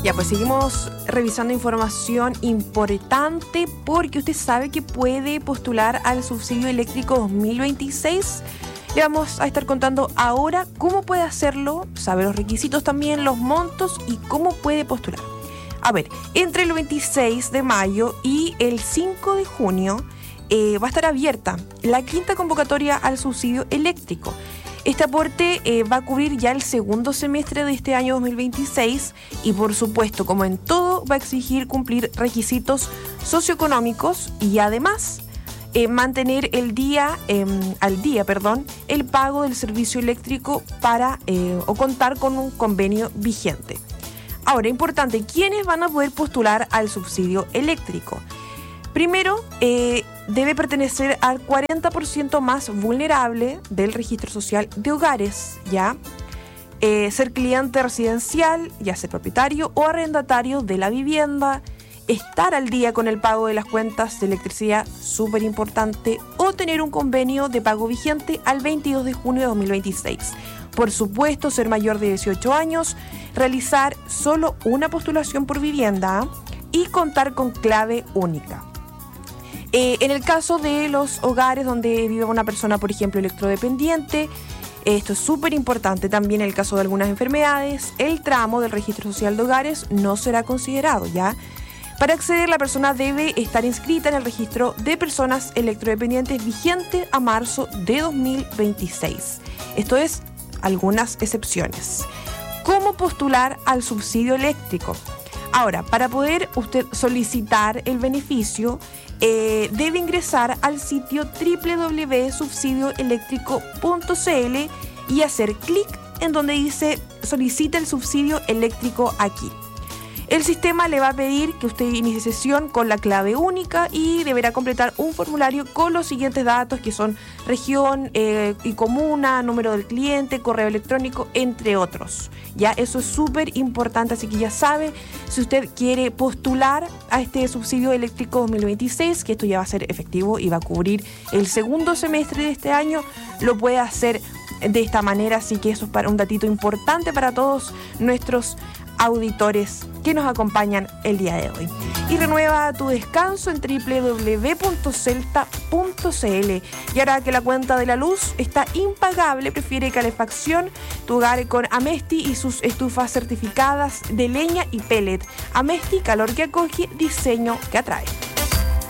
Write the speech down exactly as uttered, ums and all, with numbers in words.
Ya, pues seguimos revisando información importante porque usted sabe que puede postular al subsidio eléctrico dos mil veintiséis. Le vamos a estar contando ahora cómo puede hacerlo, sabe los requisitos también, los montos y cómo puede postular. A ver, entre el veintiséis de mayo y el cinco de junio eh, va a estar abierta la quinta convocatoria al subsidio eléctrico. Este aporte eh, va a cubrir ya el segundo semestre de este año dos mil veintiséis y, por supuesto, como en todo, va a exigir cumplir requisitos socioeconómicos y además eh, mantener el día, eh, al día perdón, el pago del servicio eléctrico para eh, o contar con un convenio vigente. Ahora, importante, ¿quiénes van a poder postular al subsidio eléctrico? Primero, eh, debe pertenecer al cuarenta por ciento más vulnerable del registro social de hogares, ¿ya? Eh, ser cliente residencial, ya sea propietario o arrendatario de la vivienda, estar al día con el pago de las cuentas de electricidad, súper importante, o tener un convenio de pago vigente al veintidós de junio de dos mil veintiséis. Por supuesto, ser mayor de dieciocho años, realizar solo una postulación por vivienda y contar con clave única. Eh, en el caso de los hogares donde vive una persona, por ejemplo, electrodependiente, esto es súper importante. También en el caso de algunas enfermedades, el tramo del registro social de hogares no será considerado, ¿ya? Para acceder, la persona debe estar inscrita en el registro de personas electrodependientes vigente a marzo de dos mil veintiséis. Esto es, algunas excepciones. ¿Cómo postular al subsidio eléctrico? Ahora, para poder usted solicitar el beneficio, eh, debe ingresar al sitio doble u doble u doble u punto subsidio eléctrico punto c l y hacer clic en donde dice solicita el subsidio eléctrico aquí. El sistema le va a pedir que usted inicie sesión con la clave única y deberá completar un formulario con los siguientes datos, que son región eh, y comuna, número del cliente, correo electrónico, entre otros. Ya, eso es súper importante, así que ya sabe, si usted quiere postular a este subsidio eléctrico dos mil veintiséis, que esto ya va a ser efectivo y va a cubrir el segundo semestre de este año, lo puede hacer de esta manera, así que eso es para un datito importante para todos nuestros auditores que nos acompañan el día de hoy. Y renueva tu descanso en doble u doble u doble u punto celta punto c l. Y ahora que la cuenta de la luz está impagable, prefiere calefacción tu hogar con Amesti y sus estufas certificadas de leña y pellet. Amesti, calor que acoge, diseño que atrae.